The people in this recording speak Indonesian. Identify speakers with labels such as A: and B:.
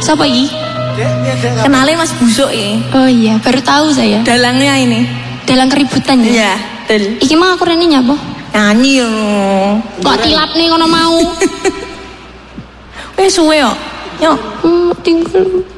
A: Siapa ini?
B: Kenalin Mas Busuk ya.
A: Oh iya, baru tahu saya.
B: Dalangnya ini.
A: Dalang keributan ya?
B: Iya, betul.
A: Iki mah aku rene nyapa?
B: Nyanyi yo.
A: Kok tilap nih kono mau?
B: Wes suwe yo. Yo.
A: Tinggal.